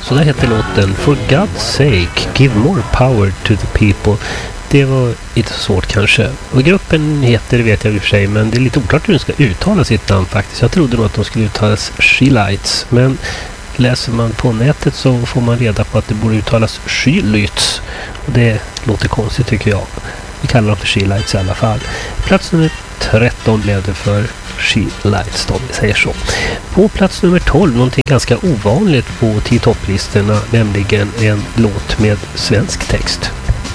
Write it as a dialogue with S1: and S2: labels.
S1: Så där heter låten For God's Sake, Give More Power to the People. Det var lite svårt kanske. Och gruppen heter, det vet jag i och för sig, men det är lite oklart hur den ska uttala sitt namn faktiskt. Jag trodde nog att de skulle uttalas Skylights, men läser man på nätet så får man reda på att det borde uttalas Skylights. Och det låter konstigt tycker jag. Vi kallar dem för Skylights i alla fall. Plats nummer 13 blev det för Skylights, om vi säger så. På plats nummer 12, någonting ganska ovanligt på 10-topplistorna, nämligen en låt med svensk text.